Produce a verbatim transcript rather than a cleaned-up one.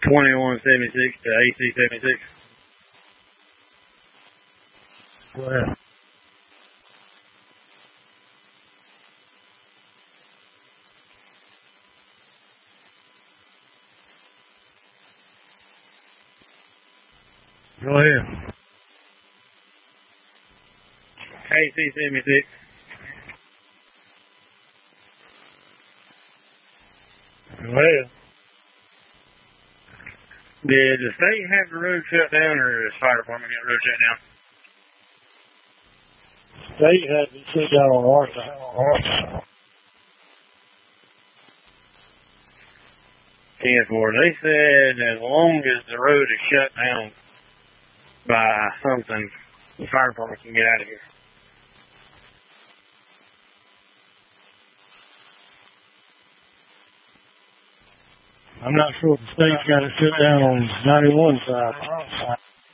twenty-one seventy-six to A C seventy-six. Go ahead. Go ahead. A C seventy-six. Go ahead. Did the state have the road shut down, or did the fire department get the road shut down? State had to sit down on our side. ten four. They said as long as the road is shut down by something, the fire department can get out of here. I'm not sure if the state's got it shut down on ninety-one side.